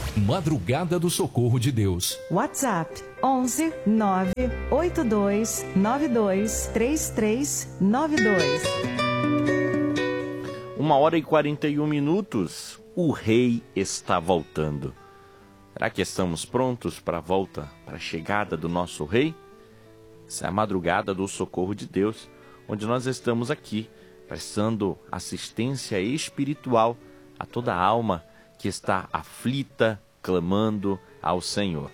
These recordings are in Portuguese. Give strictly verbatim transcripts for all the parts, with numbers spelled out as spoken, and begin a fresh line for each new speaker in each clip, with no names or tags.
Madrugada do Socorro de Deus.
WhatsApp onze nove oito dois nove dois três três nove dois.
Uma hora e quarenta e um minutos. O Rei está voltando. Será que estamos prontos para a volta, para a chegada do nosso Rei? Essa é a Madrugada do Socorro de Deus, onde nós estamos aqui, prestando assistência espiritual a toda alma que está aflita, clamando ao Senhor.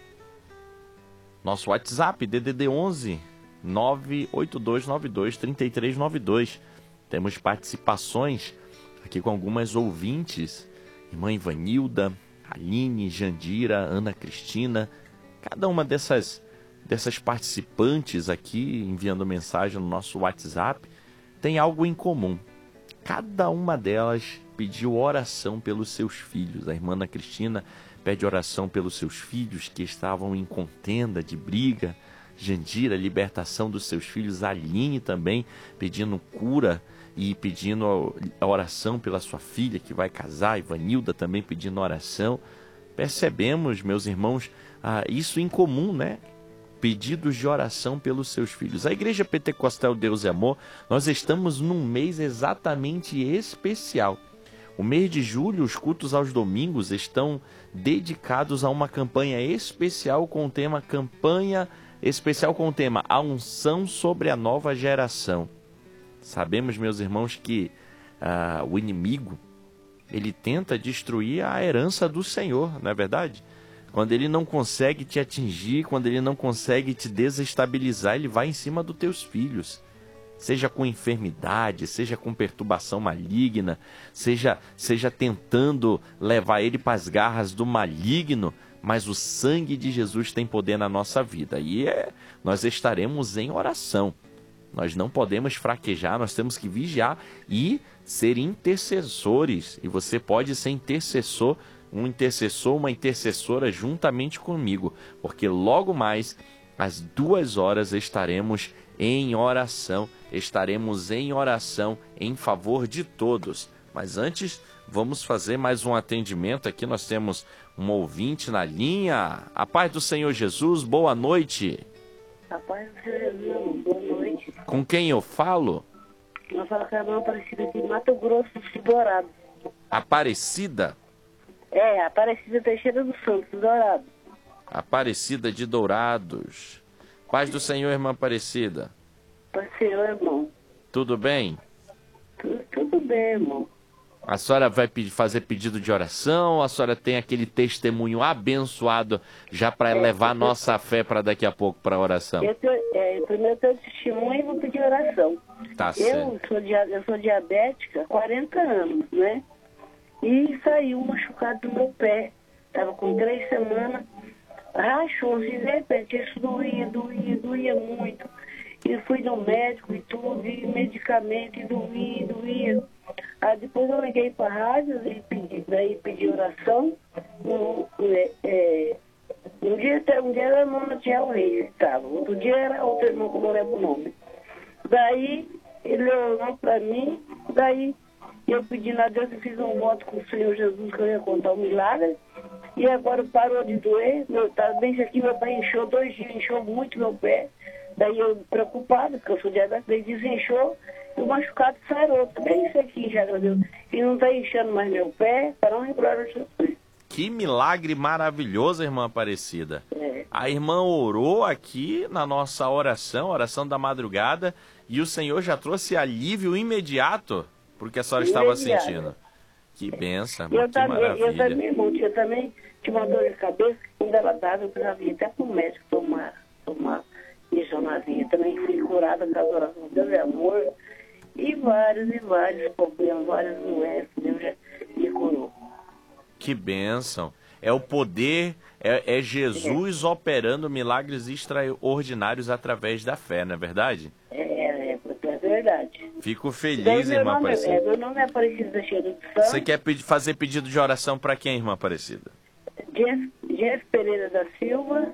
Nosso WhatsApp, D D D onze nove oito dois nove dois três três nove dois. Temos participações aqui com algumas ouvintes. Irmã Ivanilda, Aline, Jandira, Ana Cristina. Cada uma dessas, dessas participantes aqui enviando mensagem no nosso WhatsApp tem algo em comum. Cada uma delas pediu oração pelos seus filhos. A irmã Ana Cristina pede oração pelos seus filhos que estavam em contenda, de briga. Jandira, libertação dos seus filhos. Aline também pedindo cura e pedindo a oração pela sua filha que vai casar. Ivanilda também pedindo oração. Percebemos, meus irmãos, ah, isso em comum, né? Pedidos de oração pelos seus filhos. A Igreja Pentecostal Deus e Amor, nós estamos num mês exatamente especial. O mês de julho, os cultos aos domingos estão dedicados a uma campanha especial com o tema campanha especial com o tema A Unção sobre a Nova Geração. Sabemos, meus irmãos, que uh, o inimigo ele tenta destruir a herança do Senhor, não é verdade? Quando ele não consegue te atingir, quando ele não consegue te desestabilizar, ele vai em cima dos teus filhos. Seja com enfermidade, seja com perturbação maligna, seja, seja tentando levar ele para as garras do maligno, mas o sangue de Jesus tem poder na nossa vida. E é, nós estaremos em oração. Nós não podemos fraquejar, nós temos que vigiar e ser intercessores. E você pode ser intercessor, um intercessor, uma intercessora juntamente comigo, porque logo mais, às duas horas, estaremos em oração, estaremos em oração em favor de todos. Mas antes, vamos fazer mais um atendimento aqui. Nós temos um ouvinte na linha. A paz do Senhor Jesus, boa noite.
A paz do Senhor Jesus, boa noite.
Com quem eu falo?
Eu falo com a irmã Aparecida de Mato Grosso do Dourado.
Aparecida?
É, Aparecida Teixeira do Santos, Dourado.
Aparecida de Dourados. Paz do Senhor, irmã Aparecida.
Paz do Senhor, irmão.
Tudo bem?
Tudo, tudo bem, irmão.
A senhora vai fazer pedido de oração? A senhora tem aquele testemunho abençoado já para é, levar a nossa fé para daqui a pouco para a oração?
Eu, tô, é, eu primeiro tenho testemunho e vou pedir oração.
Tá
eu
certo.
Sou, eu sou diabética há quarenta anos, né? E saiu um machucado do meu pé. Estava com três semanas. Rachou, se de repente, isso doía, doía, doía muito. E fui no médico e tudo, e medicamento, e doía, doía. Aí depois eu liguei para a rádio e pedi, daí pedi oração. Um, é, é, um, dia, um dia era a irmã Natiel Reis, estava. Outro dia era outro irmão que eu não lembro o nome. Daí ele orou para mim, daí eu pedi a Deus e fiz um voto com o Senhor Jesus que eu ia contar um milagre. E agora parou de doer. Meu, tá bem aqui, meu pé inchou dois dias, inchou muito meu pé. Daí eu preocupado, porque eu sou diabético, daí desinchou e o machucado sarou. Bem isso aqui, já Deus. E não está inchando mais meu pé, para não lembrar o Jesus.
Que milagre maravilhoso, irmã Aparecida.
É.
A irmã orou aqui na nossa oração, oração da madrugada, e o Senhor já trouxe alívio imediato porque a senhora
imediato.
estava sentindo. Que benção,
eu
que
também,
maravilha.
Eu também, irmão, eu também tinha uma dor de cabeça, quando ela dava, eu precisava ir até para o médico tomar, tomar missionazinha. Também fui curada com a oração de Deus e amor. E vários e vários problemas, várias doenças, Deus já me curou.
Que bênção. É o poder, é, é Jesus é. operando milagres extraordinários através da fé, não é verdade?
É, é, é verdade.
Fico feliz,
Daí,
irmã Aparecida.
É, meu nome é Aparecida Teixeira do Santos.
Você quer pedir, fazer pedido de oração para quem, irmã Aparecida?
Jeff, Jeff Pereira da Silva.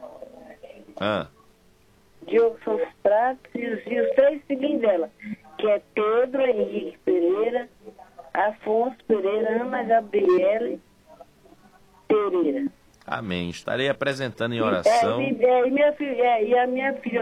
Ah.
Diogo Santos Pratos e os, e os três filhinhos dela, que é Pedro Henrique Pereira, Afonso Pereira, Ana Gabriele Pereira.
Amém. Estarei apresentando em oração.
É, e, é, e, minha filha, é, e a minha filha